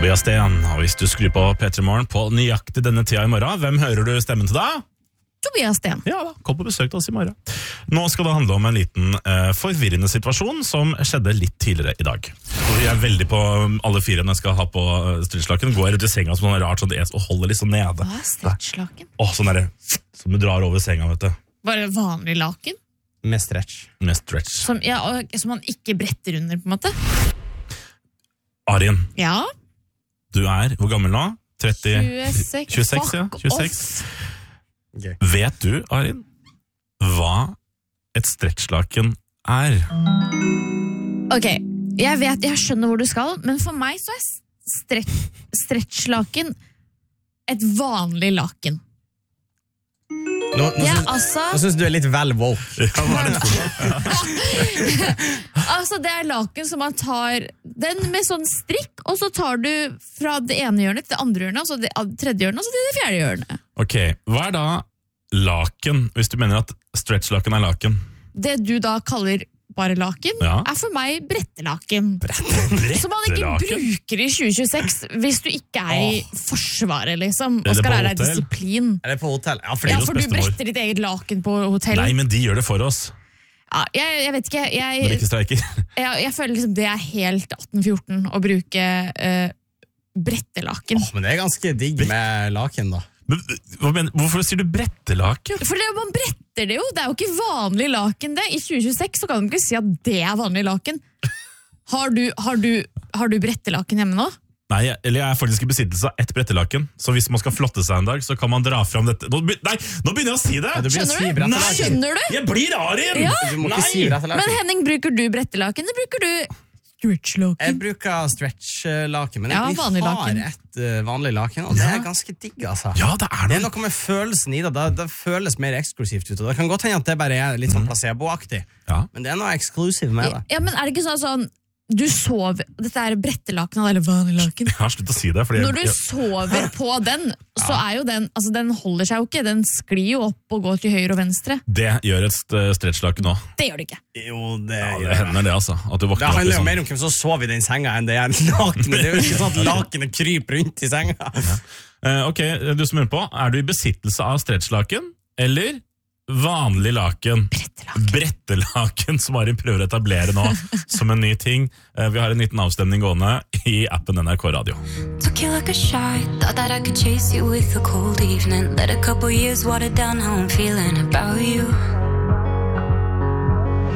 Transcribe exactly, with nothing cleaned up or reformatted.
Tobias Sten, og hvis du skrur på P tre Morgen på nøyaktig denne tida i morgen, hvem hører du stemmen til da? Tobias Sten. Ja da, kom på besøk til oss i morgen. Nå skal det handle om en liten eh, forvirrende situasjon som skjedde litt tidligere i dag. Og jeg er veldig på alle fire når jeg skal ha på stretchlaken. Går jeg ut i senga som noe rart sånn det og holder litt sånn nede. Hva er stretchlaken? Åh, sånn der, som du drar over senga, vet du. Bare vanlig laken? Med stretch. Med stretch. Som, ja, og, som man ikke bretter under, på en måte? Arin, Ja. du er, hvor gammel nå? tretti tjueseks. tjueseks, ja. Fuck tjueseks. off. Okay. Vet du, Arin, hva et stretchlaken er? Ok, jeg vet, jeg skjønner hvor du skal, men for meg så er stretch, stretchlaken et vanlig laken. Nå, nå, Ja, syns, altså, nå synes du er litt vel woke. Ja, hva er det? altså det er laken som man tar den med sånn strikk, og så tar du fra det ene hjørnet til det andre hjørnet, og så det tredje hjørnet, og så til det fjerde hjørnet. Ok, hva er da laken, hvis du mener at stretchlaken er laken? Det du da kaller bare laken, Ja. er for meg brettelaken. Brettelaken? Som man ikke bruker i tjue tjueseks hvis du ikke er i forsvaret, liksom, og Eller skal på lære deg hotell. disiplin. Eller på hotell. Ja, for Ja, det er jo for du bestemor. bretter ditt eget laken på hotell. Nei, men de gjør det for oss, Ja, jeg, jeg vet ikke, når de jeg, ikke streiker. jeg, jeg føler liksom det er helt atten fjorten å bruke uh, brettelaken. Åh, men det er ganske digg med laken da. Men, hva mener, hvorfor sier du brettelaken? For det, man bretter det jo, det er jo ikke vanlig laken det. I tjue tjueseks så kan du ikke si at det er vanlig laken. Har du, har du, har du brettelaken hjemme nå? Nei, jeg, eller jeg er faktisk i besittelse av ett brettelaken, så hvis man skal flotte seg en dag, så kan man dra fram dette. Nå, be- nei, nå begynner jeg å si det! Ja, du blir å Skjønner si du? brettelaken. Skjønner du? Jeg blir Arin! Ja. Du må Nei! ikke si Men brettelaken. Henning, bruker du brettelaken, eller bruker du Jeg stretchlaken? bruker stretch-laken, men Ja, vi vanlig har laken. et uh, vanlig laken, og det er ganske digg, altså. Ja, det er Det er noe. noe med følelsen i det, det, det føles mer eksklusivt ut, og det kan godt hende at det bare er litt sånn placeboaktig, Ja. men det er noe eksklusivt med det. Ja, men er det ikke sånn, sånn du sover, dette er brettelaken eller vanlig laken. Jeg har slutt å si det, fordi Når du jeg, sover på den, så er jo den, altså den holder seg jo ikke, den sklir jo opp og går til høyre og venstre. det gjør et st- stretchlaken også. Det gjør det ikke. Jo, det, Ja, gjør det hender det, altså. At du Det våkner opp i handler jo sånn. mer om hvem som sover i den senga enn det er lakenet. Det er jo ikke sånn at lakenet kryper rundt i senga. Eh, ok, du som hører på, er du i besittelse av stretchlaken, eller vanlig laken? Brettelaken. Brettelaken, som Arin prøver å etablere nå, som en ny ting. Eh, vi har en liten avstemning gående i appen N R K Radio. Took you like a shot, thought that I could chase you with a cold evening. Let a couple years water down how I'm feeling about you.